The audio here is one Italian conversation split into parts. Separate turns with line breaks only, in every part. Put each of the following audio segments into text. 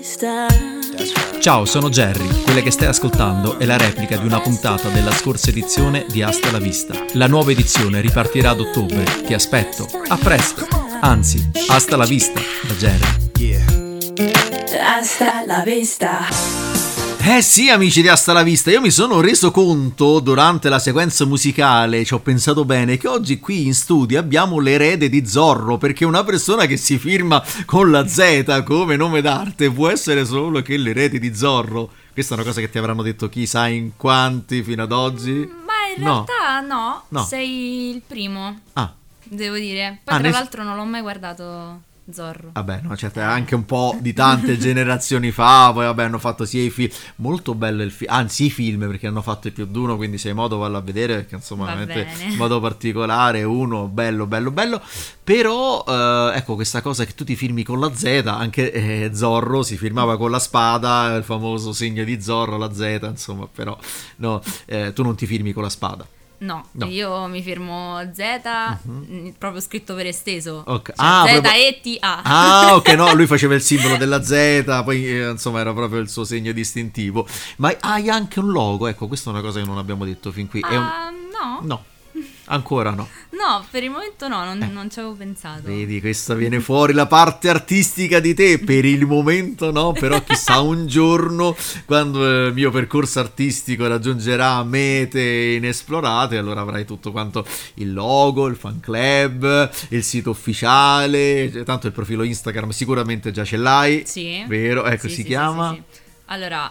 vista.
Ciao, sono Jerry. Quella che stai ascoltando è la replica di una puntata della scorsa edizione di Hasta la Vista. La nuova edizione ripartirà ad ottobre. Ti aspetto. A presto. Anzi, hasta la vista da Jerry.
Hasta la vista.
Eh sì, amici di Hasta la Vista, io mi sono reso conto durante la sequenza musicale, ci ho pensato bene, che oggi qui in studio abbiamo l'erede di Zorro, perché una persona che si firma con la Z come nome d'arte può essere solo che l'erede di Zorro. Questa è una cosa che ti avranno detto chissà in quanti fino ad oggi.
Ma in realtà no, sei il primo,
Ah,
devo dire. Poi tra l'altro non l'ho mai guardato Zorro.
vabbè, no, certo, anche un po' di tante generazioni fa, poi vabbè hanno fatto sia i film, molto bello il film, anzi i film, perché hanno fatto il più di uno, quindi se hai modo vallo a vedere, perché insomma veramente in modo particolare, uno bello, però ecco questa cosa che tu ti firmi con la Z, anche Zorro si firmava con la spada, il famoso segno di Zorro, la Z, insomma, però no, tu non ti firmi con la spada.
No, io mi firmo Z, proprio scritto per esteso.
Okay.
Cioè, Z-E-T-A.
Ah, ok, no, lui faceva il simbolo della Z, poi insomma era proprio il suo segno distintivo. Ma hai anche un logo, ecco, questa è una cosa che non abbiamo detto fin qui.
No.
No, ancora no.
No, per il momento no, non ci avevo pensato.
Vedi, questa viene fuori la parte artistica di te, per il momento no, però chissà un giorno quando il mio percorso artistico raggiungerà mete inesplorate, allora avrai tutto quanto il logo, il fan club, il sito ufficiale, tanto il profilo Instagram sicuramente già ce l'hai,
sì,
vero? Ecco,
sì,
si
sì,
chiama?
sì. Allora,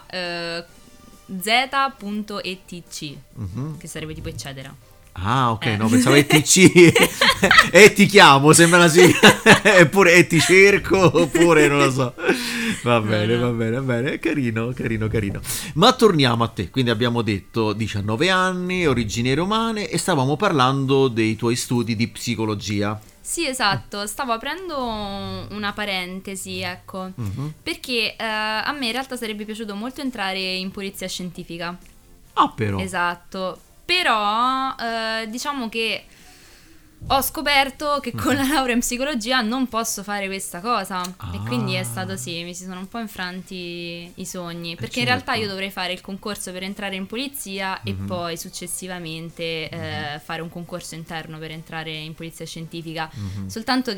z.etc, che sarebbe tipo eccetera.
Ah, ok, no, pensavo ETC e ti chiamo, sembra una sigla, eppure e ti cerco, oppure non lo so. Va bene, va bene, carino. Ma torniamo a te, quindi abbiamo detto 19 anni, origini romane e stavamo parlando dei tuoi studi di psicologia.
Sì, esatto, stavo aprendo una parentesi, ecco, perché a me in realtà sarebbe piaciuto molto entrare in polizia scientifica.
Ah, però.
Esatto. Però diciamo che ho scoperto che con la laurea in psicologia non posso fare questa cosa e quindi è stato mi si sono un po' infranti i sogni, perché in realtà io dovrei fare il concorso per entrare in polizia e poi successivamente fare un concorso interno per entrare in polizia scientifica, soltanto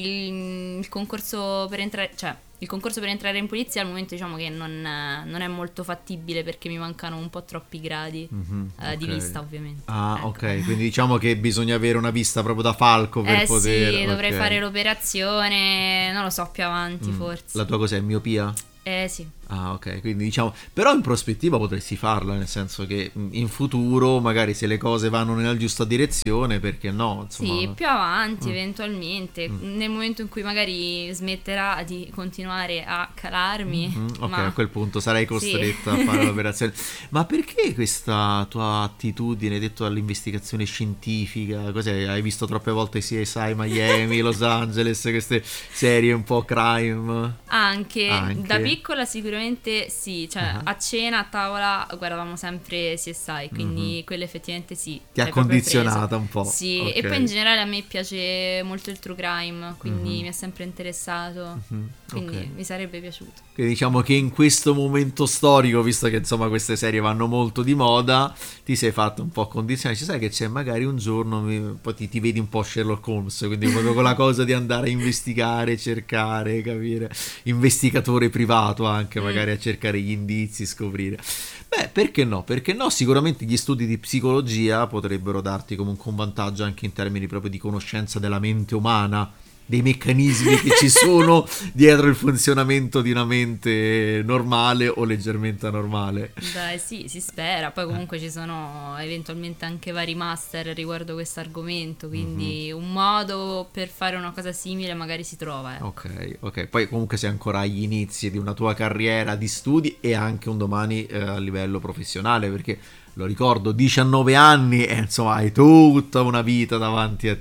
che il concorso per entrare, cioè il concorso per entrare in polizia al momento diciamo che non è molto fattibile perché mi mancano un po' troppi gradi di vista, ovviamente.
Ah,
ecco.
ok, quindi diciamo che bisogna avere una vista proprio da falco per poter...
Sì, dovrei fare l'operazione, non lo so, più avanti forse.
La tua cos'è, miopia?
Sì.
Ah, ok, quindi diciamo, però in prospettiva potresti farla, nel senso che in futuro magari se le cose vanno nella giusta direzione, perché no, insomma...
Sì, più avanti eventualmente, nel momento in cui magari smetterà di continuare a calarmi.
Ok,
ma...
a quel punto sarai costretta a fare l'operazione. Ma perché questa tua attitudine, hai detto, all'investigazione scientifica? Cos'è? Hai visto troppe volte CSI Miami, Los Angeles, queste serie un po' crime?
Anche. Da piccola sicuramente sì, cioè a cena, a tavola guardavamo sempre CSI, quindi quello effettivamente sì.
Ti ha condizionata un po'.
Sì,
okay.
E poi in generale a me piace molto il true crime, quindi mi è sempre interessato, quindi mi sarebbe piaciuto.
Quindi diciamo che in questo momento storico, visto che insomma queste serie vanno molto di moda, ti sei fatto un po' condizionare, ci sai che c'è magari un giorno poi ti vedi un po' Sherlock Holmes, quindi proprio con la cosa di andare a investigare, cercare, capire, investigatore privato anche, magari a cercare gli indizi, scoprire. Beh, perché no? Perché no? Sicuramente gli studi di psicologia potrebbero darti comunque un vantaggio anche in termini proprio di conoscenza della mente umana, dei meccanismi che ci sono dietro il funzionamento di una mente normale o leggermente anormale.
Dai, sì, si spera. Poi comunque ci sono eventualmente anche vari master riguardo questo argomento, quindi un modo per fare una cosa simile magari si trova.
Ok. Poi comunque sei ancora agli inizi di una tua carriera di studi e anche un domani a livello professionale, perché lo ricordo, 19 anni e insomma hai tutta una vita davanti a te.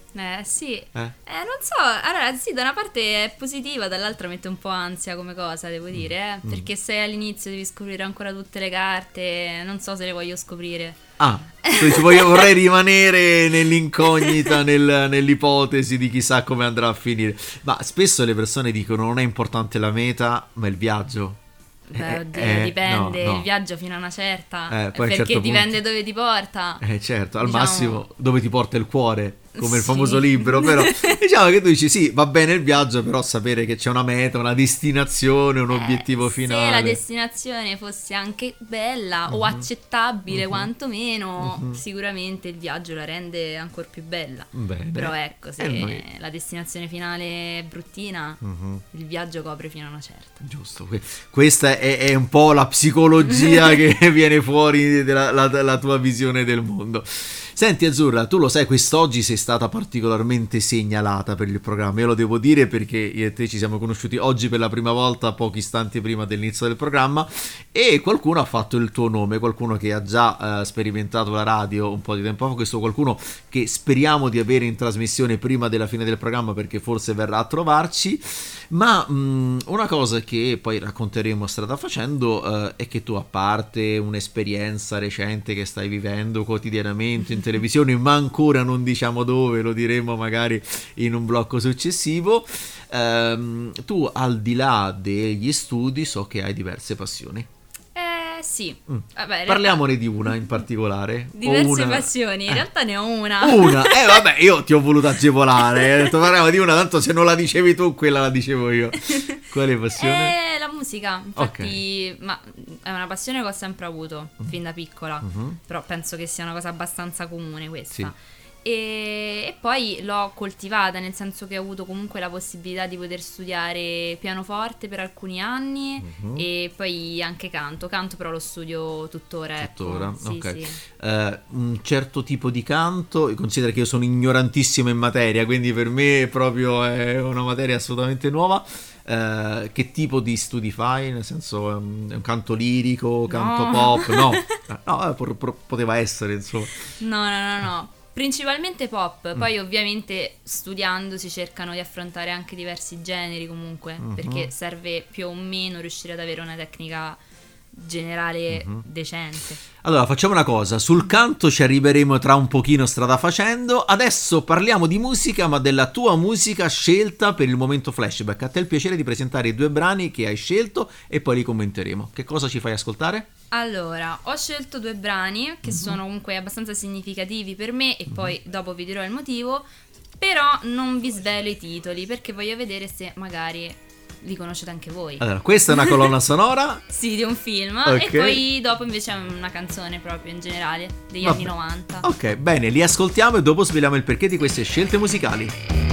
Sì. Non so, allora sì, da una parte è positiva, dall'altra mette un po' ansia come cosa, devo dire, perché se all'inizio devi scoprire ancora tutte le carte, non so se le voglio scoprire.
Vorrei rimanere nell'incognita, nell'ipotesi di chissà come andrà a finire. Ma spesso le persone dicono non è importante la meta, ma il viaggio.
Beh, oddio, dipende,
no.
il viaggio fino a una certa,
poi a un
perché
certo
dipende dove ti porta.
Certo, al
Diciamo-
massimo dove ti porta il cuore, come il
Sì.
famoso libro, però diciamo che tu dici sì, va bene il viaggio, però sapere che c'è una meta, una destinazione, un obiettivo finale.
Se la destinazione fosse anche bella o accettabile quantomeno, sicuramente il viaggio la rende ancora più bella.
Bene.
Però ecco, se
E noi-
la destinazione finale è bruttina, il viaggio copre fino a una certa.
Giusto, questa è un po' la psicologia che viene fuori dalla tua visione del mondo. Senti Azzurra, tu lo sai, quest'oggi sei stata particolarmente segnalata per il programma, io lo devo dire perché io e te ci siamo conosciuti oggi per la prima volta, pochi istanti prima dell'inizio del programma, e qualcuno ha fatto il tuo nome, qualcuno che ha già sperimentato la radio un po' di tempo fa, questo qualcuno che speriamo di avere in trasmissione prima della fine del programma perché forse verrà a trovarci. Ma una cosa che poi racconteremo strada facendo è che tu, a parte un'esperienza recente che stai vivendo quotidianamente in televisione, ma ancora non diciamo dove, lo diremo magari in un blocco successivo, tu al di là degli studi so che hai diverse passioni.
Sì. Vabbè, in realtà
Parliamone di una in particolare.
diverse passioni, in realtà ne ho una.
Una? Vabbè, io ti ho voluto agevolare. Ho detto parliamo di una, tanto se non la dicevi tu, quella la dicevo io. Quale passione?
La musica, infatti, ma è una passione che ho sempre avuto fin da piccola, però penso che sia una cosa abbastanza comune questa.
Sì.
E poi l'ho coltivata, nel senso che ho avuto comunque la possibilità di poter studiare pianoforte per alcuni anni e poi anche canto però lo studio tuttora.
Tuttora,
ecco. Sì,
ok.
sì.
Un certo tipo di canto, considera che io sono ignorantissimo in materia, quindi per me proprio è una materia assolutamente nuova. Che tipo di studi fai? Nel senso, è un canto lirico, canto
No.
pop? No, poteva essere, insomma.
No. Principalmente pop, poi ovviamente studiando si cercano di affrontare anche diversi generi comunque, perché serve più o meno riuscire ad avere una tecnica generale decente.
Allora, facciamo una cosa, sul canto ci arriveremo tra un pochino strada facendo, adesso parliamo di musica, ma della tua musica scelta per il momento flashback. A te il piacere di presentare i 2 brani che hai scelto e poi li commenteremo. Che cosa ci fai ascoltare?
Allora, ho scelto 2 brani che sono comunque abbastanza significativi per me e poi dopo vi dirò il motivo, però non vi svelo i titoli perché voglio vedere se magari li conoscete anche voi.
Allora, questa è una colonna sonora.
Sì, di un film.
Ok.
E poi dopo invece è una canzone proprio in generale degli
Vabbè.
anni 90.
Ok, bene, li ascoltiamo e dopo sveliamo il perché di queste scelte musicali.